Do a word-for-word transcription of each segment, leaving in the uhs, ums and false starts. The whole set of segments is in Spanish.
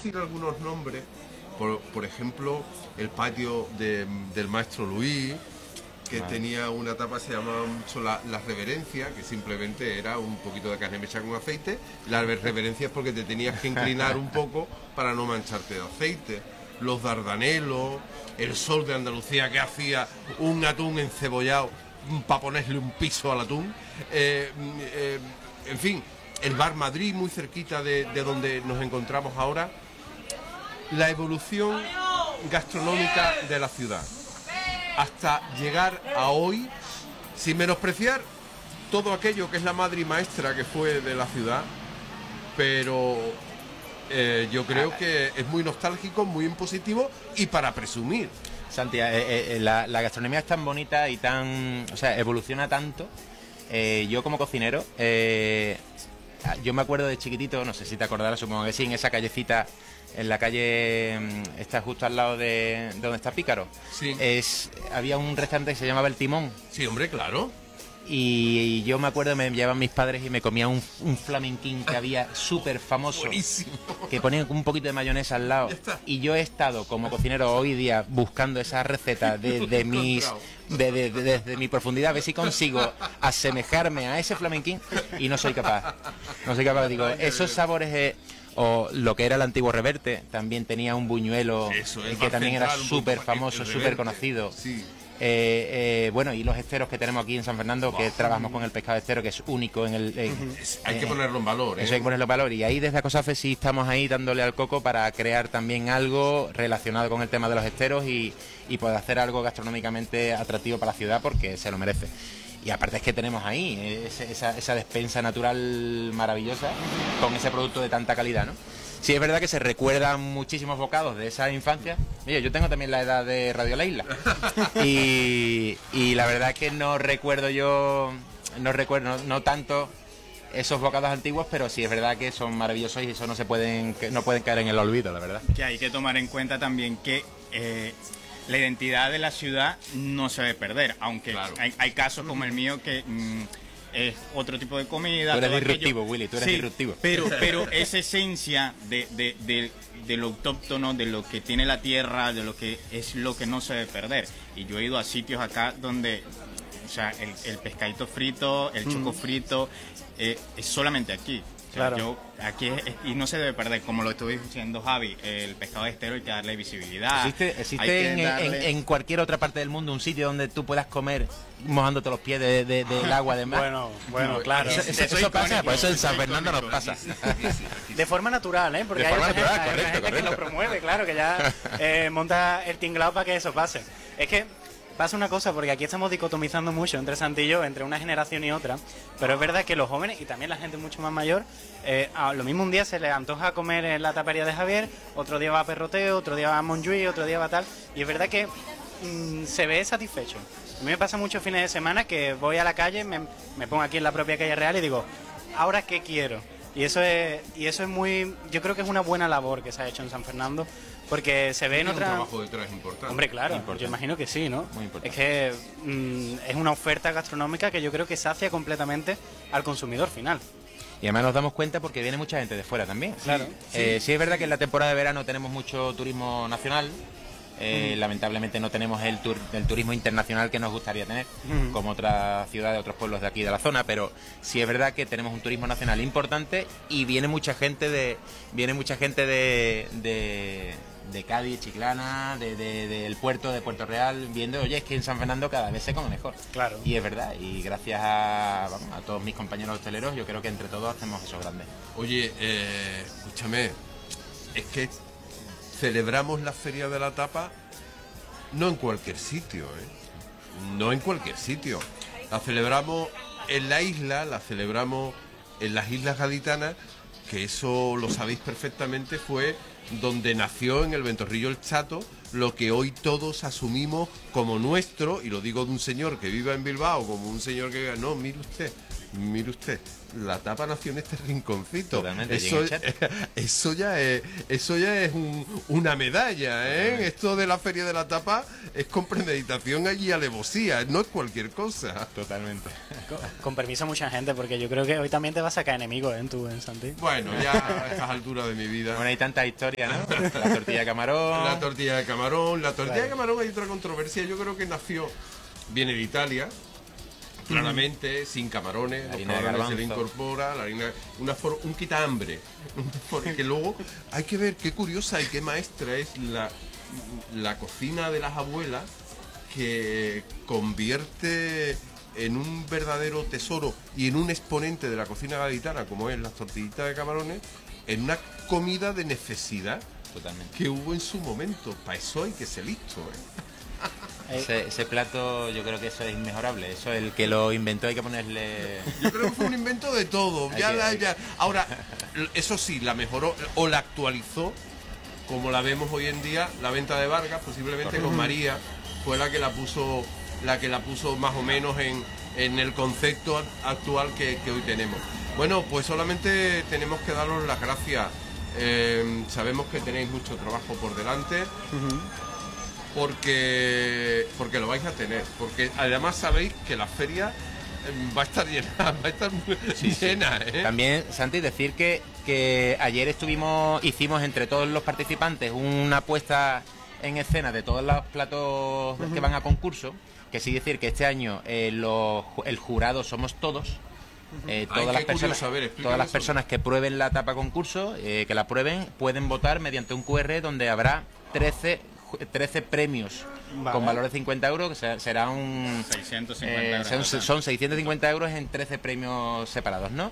decir algunos nombres, por, por ejemplo, el patio de, del maestro Luis, que vale. tenía una tapa, se llamaba mucho la, la reverencia, que simplemente era un poquito de carne mechada con aceite. La reverencia es porque te tenías que inclinar un poco para no mancharte de aceite. Los Dardanelos, el Sol de Andalucía, que hacía un atún encebollado para ponerle un piso al atún. Eh, eh, en fin, el Bar Madrid, muy cerquita de, de donde nos encontramos ahora. La evolución gastronómica de la ciudad, hasta llegar a hoy, sin menospreciar todo aquello que es la madre y maestra que fue de la ciudad, pero eh, yo creo que es muy nostálgico, muy impositivo y para presumir. Santi, eh, eh, la, la gastronomía es tan bonita y tan, o sea, evoluciona tanto. Eh, yo como cocinero, eh, yo me acuerdo de chiquitito, no sé si te acordarás, supongo que sí, en esa callecita, en la calle, está justo al lado de, de donde está Pícaro. Sí. Es, había un restaurante que se llamaba El Timón. Sí, hombre, claro. Y, y yo me acuerdo, me llevaban mis padres y me comía un, un flamenquín que había súper famoso. Buenísimo. Que ponía un poquito de mayonesa al lado. Y yo he estado como cocinero hoy día buscando esa receta de, de mis... De, de, de, desde mi profundidad, a ver si consigo asemejarme a ese flamenquín y no soy capaz. No soy capaz, digo, esos sabores... Eh, o lo que era el antiguo Reverte, también tenía un buñuelo. Eso, el que también era central, súper famoso, súper conocido. Sí. Eh, eh, bueno, y los esteros que tenemos aquí en San Fernando, wow. que trabajamos con el pescado estero, que es único en el... En, uh-huh. Hay eh, que ponerlo en valor. ¿eh? Eso hay que ponerlo en valor. Y ahí desde Acosafe sí estamos ahí dándole al coco para crear también algo relacionado con el tema de los esteros y, y poder hacer algo gastronómicamente atractivo para la ciudad, porque se lo merece. Y aparte es que tenemos ahí ese, esa, esa despensa natural maravillosa con ese producto de tanta calidad, ¿no? Sí, es verdad que se recuerdan muchísimos bocados de esa infancia. Mira, yo tengo también la edad de Radio La Isla. Y, y la verdad es que no recuerdo yo, no recuerdo, no, no tanto esos bocados antiguos, pero sí es verdad que son maravillosos y eso no se pueden, no pueden caer en el olvido, la verdad. Que hay que tomar en cuenta también que... Eh, la identidad de la ciudad no se debe perder, aunque claro. hay, hay casos como el mío que mmm, es otro tipo de comida. Tú eres disruptivo, aquello. Willy, tú eres sí, disruptivo. Pero, pero esa esencia de, de, de, de lo autóctono, de lo que tiene la tierra, de lo que es lo que no se debe perder. Y yo he ido a sitios acá donde, o sea, el, el pescadito frito, el choco frito, eh, es solamente aquí. O sea, claro. yo, aquí es, y no se debe perder, como lo estuve diciendo Javi, el pescado de estero hay que darle visibilidad. ¿Existe, existe en, darle... en, en cualquier otra parte del mundo un sitio donde tú puedas comer mojándote los pies de, de, de, del agua de mar? Bueno, bueno, claro. Eso, eso, eso, eso pasa, por eso en San Fernando nos pasa. De forma natural, ¿eh? Porque de hay forma gente, natural, hay correcto, gente correcto. que lo promueve, claro, que ya eh, monta el tinglao para que eso pase. Es que... pasa una cosa, porque aquí estamos dicotomizando mucho entre Santi y yo, entre una generación y otra, pero es verdad que los jóvenes y también la gente mucho más mayor, eh, a lo mismo un día se les antoja comer en la tapería de Javier, otro día va a Perroteo, otro día va a Montjuïc, otro día va a tal, y es verdad que mmm, se ve satisfecho. A mí me pasa muchos fines de semana que voy a la calle, me, me pongo aquí en la propia calle real y digo, ¿ahora qué quiero? Y eso es, y eso es muy, yo creo que es una buena labor que se ha hecho en San Fernando, porque se ve en otra... un trabajo detrás importante. Hombre, claro, importante. Yo imagino que sí, ¿no? Muy importante. Es que mmm, es una oferta gastronómica que yo creo que sacia completamente al consumidor final. Y además nos damos cuenta porque viene mucha gente de fuera también. Claro. Sí, eh, sí es verdad que en la temporada de verano tenemos mucho turismo nacional. Eh, mm. Lamentablemente no tenemos el, tur el turismo internacional que nos gustaría tener, mm. como otras ciudades, otros pueblos de aquí de la zona, pero sí es verdad que tenemos un turismo nacional importante y viene mucha gente de viene mucha gente de, de, de Cádiz, Chiclana, de, de, del puerto de Puerto Real, viendo, oye, es que en San Fernando cada vez se come mejor. Claro. Y es verdad, y gracias a, vamos, a todos mis compañeros hosteleros, yo creo que entre todos hacemos eso grande. Oye, eh, escúchame, es que celebramos la Feria de la Tapa no en cualquier sitio, ¿eh? No en cualquier sitio. La celebramos en la isla, la celebramos en las Islas Gaditanas, que eso lo sabéis perfectamente, fue donde nació en el Ventorrillo el Chato lo que hoy todos asumimos como nuestro, y lo digo de un señor que viva en Bilbao, como un señor que viva... No, mire usted, mire usted, la tapa nació en este rinconcito. Totalmente, Eso, bien hecha. eso ya es, eso ya es un- una medalla, ¿eh? Esto de la Feria de la Tapa es con premeditación y alevosía, no es cualquier cosa. Totalmente. Con, con permiso mucha gente, porque yo creo que hoy también te vas a sacar enemigos, ¿eh? Tú, en Santi. Bueno, ya a estas alturas de mi vida. Bueno, hay tantas historias, ¿no? La tortilla de camarón. La tortilla de camarón, la tortilla de camarón hay otra controversia, yo creo que nació, viene de Italia, claramente, sin camarones, La los harina de camarones se le garbanzo. incorpora, la harina, una for- un quitambre, porque luego hay que ver qué curiosa y qué maestra es la, la cocina de las abuelas, que convierte en un verdadero tesoro y en un exponente de la cocina gaditana, como es las tortillitas de camarones, en una comida de necesidad Totalmente. que hubo en su momento. Para eso hay que ser listo, ¿eh? Ese, ese plato, yo creo que eso es inmejorable. Eso, el que lo inventó, hay que ponerle. Yo creo que fue un invento de todo. Hay Ya que- la- hay- ya- Ahora, eso sí, la mejoró o la actualizó, como la vemos hoy en día, la venta de Vargas, posiblemente con María, fue la que la puso, la que la puso más o menos en, en el concepto actual que, que hoy tenemos. Bueno, pues solamente tenemos que daros las gracias. Eh, sabemos que tenéis mucho trabajo por delante. Porque, porque lo vais a tener, porque además sabéis que la feria eh, va a estar llena, va a estar muy llena, ¿eh? También, Santi, decir que, que ayer estuvimos, hicimos entre todos los participantes una puesta en escena de todos los platos que van a concurso, que sí decir que este año eh, los ju- el jurado somos todos. Eh, Ay, todas, qué las personas, curioso, a ver, explícame todas las eso. personas que prueben la tapa concurso, eh, que la prueben, pueden votar mediante un cu erre donde habrá trece, ju- trece premios Vale. con valor de cincuenta euros, que se- será un... seiscientos cincuenta Eh, euros. son, total. son seiscientos cincuenta euros en trece premios separados, ¿no?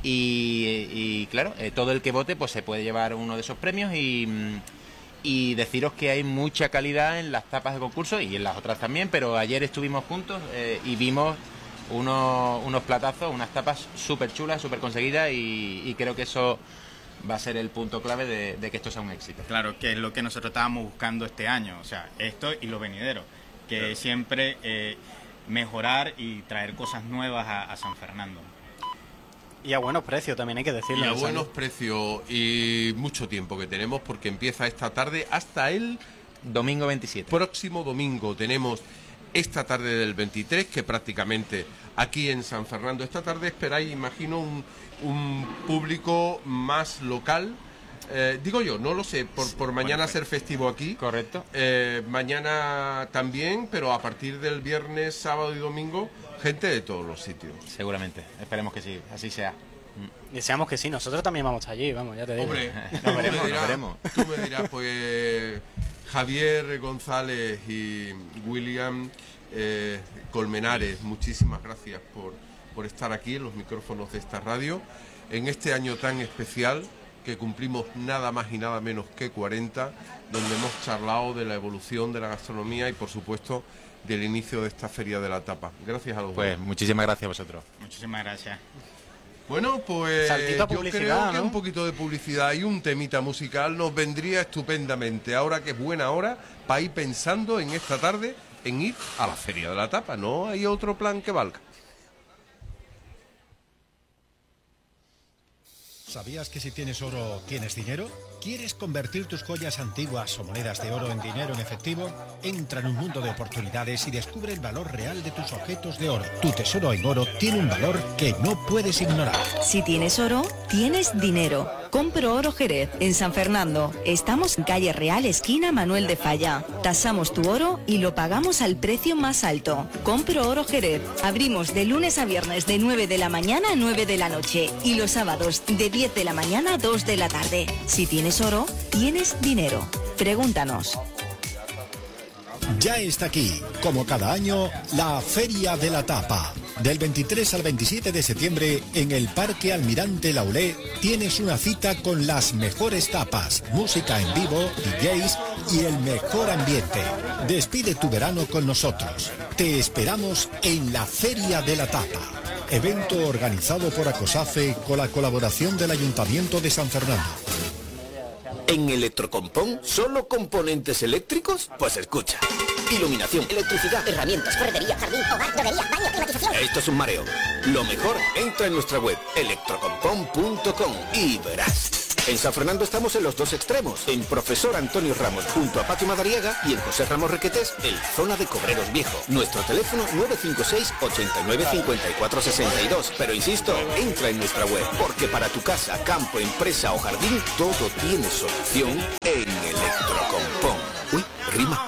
Y, y, claro, eh, todo el que vote pues se puede llevar uno de esos premios y, mm, y deciros que hay mucha calidad en las tapas de concurso y en las otras también, pero ayer estuvimos juntos eh, y vimos unos, unos platazos, unas tapas súper chulas, súper conseguidas y, y creo que eso va a ser el punto clave de, de que esto sea un éxito. Claro, que es lo que nosotros estábamos buscando este año, o sea, esto y lo venidero, que Claro. siempre eh, mejorar y traer cosas nuevas a, a San Fernando. Y a buenos precios, también hay que decirlo. Y a ¿no, buenos Santi? precios y mucho tiempo que tenemos, porque empieza esta tarde hasta el Domingo veintisiete. próximo domingo. Tenemos esta tarde del veintitrés, que prácticamente aquí en San Fernando, esta tarde esperáis, imagino, un, un público más local. Eh, digo yo, no lo sé, por, por mañana pues. ser festivo aquí. Correcto. Eh, mañana también, pero a partir del viernes, sábado y domingo, gente de todos los sitios. Seguramente, esperemos que sí, así sea. Deseamos que sí, nosotros también vamos allí, vamos, ya te digo. Hombre, Nos tú me veremos, nos dirás- veremos. Tú me dirás, pues Javier González y William eh, Colmenares, muchísimas gracias por, por estar aquí en los micrófonos de esta radio, en este año tan especial que cumplimos nada más y nada menos que cuarenta, donde hemos charlado de la evolución de la gastronomía y por supuesto del inicio de esta Feria de la Tapa. Gracias a los Pues dos. muchísimas gracias a vosotros. Muchísimas gracias. Bueno, pues Saltito a yo publicidad, creo que ¿no? un poquito de publicidad y un temita musical nos vendría estupendamente. Ahora que es buena hora para ir pensando en esta tarde en ir a la Feria de la Tapa. No hay otro plan que valga. ¿Sabías que si tienes oro, tienes dinero? ¿Quieres convertir tus joyas antiguas o monedas de oro en dinero en efectivo? Entra en un mundo de oportunidades y descubre el valor real de tus objetos de oro. Tu tesoro en oro tiene un valor que no puedes ignorar. Si tienes oro, tienes dinero. Compro Oro Jerez, en San Fernando. Estamos en calle Real, esquina Manuel de Falla. Tasamos tu oro y lo pagamos al precio más alto. Compro Oro Jerez. Abrimos de lunes a viernes de nueve de la mañana a nueve de la noche y los sábados de diez de la mañana a dos de la tarde. Si tienes oro, tienes dinero. Pregúntanos. Ya está aquí, como cada año, la Feria de la Tapa. Del veintitrés al veintisiete de septiembre, en el Parque Almirante Laulé, tienes una cita con las mejores tapas, música en vivo, D Js y el mejor ambiente. Despide tu verano con nosotros. Te esperamos en la Feria de la Tapa. Evento organizado por Acosafe con la colaboración del Ayuntamiento de San Fernando. ¿En Electrocompón solo componentes eléctricos? Pues escucha. iluminación, electricidad, herramientas, ferretería, jardín, hogar, droguería, baño, climatización. Esto es un mareo. Lo mejor, entra en nuestra web electrocompon punto com y verás. En San Fernando estamos en los dos extremos, en Profesor Antonio Ramos junto a Patio Madariaga y en José Ramos Requetés, en Zona de Cobreros Viejo. Nuestro teléfono nueve cinco seis, ocho nueve, cinco cuatro seis dos. Pero insisto, entra en nuestra web, porque para tu casa, campo, empresa o jardín, todo tiene solución en Electrocompon. Uy, rima.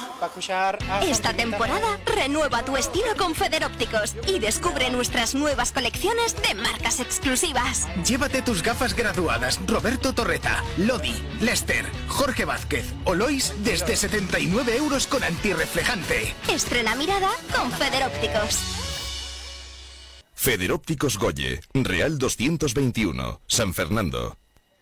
Esta temporada renueva tu estilo con Federópticos y descubre nuestras nuevas colecciones de marcas exclusivas. Llévate tus gafas graduadas Roberto Torreta, Lodi, Lester, Jorge Vázquez o Lois desde setenta y nueve euros con antirreflejante. Estrena mirada con Federópticos. Federópticos Goye, Real doscientos veintiuno, San Fernando.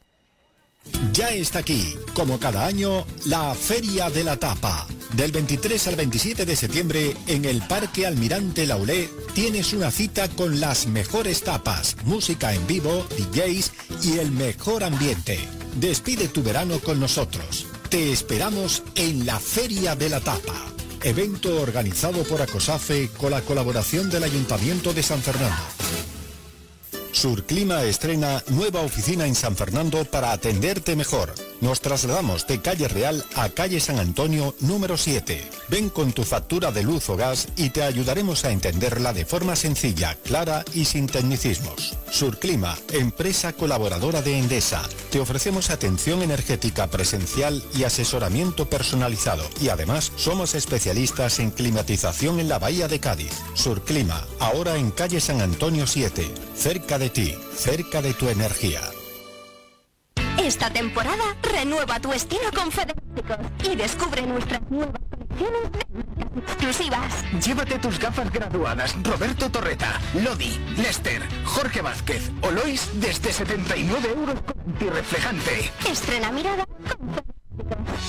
Ya está aquí, como cada año, la Feria de la Tapa. Del veintitrés al veintisiete de septiembre, en el Parque Almirante Laulé, tienes una cita con las mejores tapas, música en vivo, D Js y el mejor ambiente. Despide tu verano con nosotros. Te esperamos en la Feria de la Tapa. Evento organizado por Acosafe con la colaboración del Ayuntamiento de San Fernando. Surclima estrena nueva oficina en San Fernando para atenderte mejor. Nos trasladamos de Calle Real a Calle San Antonio número siete. Ven con tu factura de luz o gas y te ayudaremos a entenderla de forma sencilla, clara y sin tecnicismos. Surclima, empresa colaboradora de Endesa. Te ofrecemos atención energética presencial y asesoramiento personalizado. Y además somos especialistas en climatización en la Bahía de Cádiz. Surclima, ahora en Calle San Antonio siete. Cerca de ti, cerca de tu energía. Esta temporada renueva tu estilo con Federópticos y descubre nuestras nuevas colecciones de marcas exclusivas. Llévate tus gafas graduadas Roberto Torreta, Lodi, Lester, Jorge Vázquez o Lois desde setenta y nueve euros con antirreflejante. Estrena mirada con Federópticos.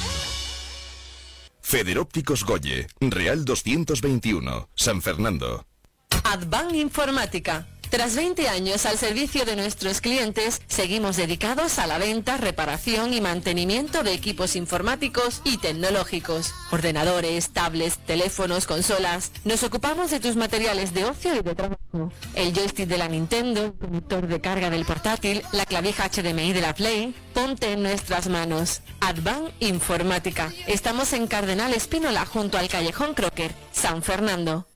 Federópticos Goye, Real doscientos veintiuno, San Fernando. Advan Informática. Tras veinte años al servicio de nuestros clientes, seguimos dedicados a la venta, reparación y mantenimiento de equipos informáticos y tecnológicos. Ordenadores, tablets, teléfonos, consolas. Nos ocupamos de tus materiales de ocio y de trabajo. El joystick de la Nintendo, el conector de carga del portátil, la clavija H D M I de la Play. Ponte en nuestras manos. Advan Informática. Estamos en Cardenal Espínola junto al Callejón Crocker, San Fernando.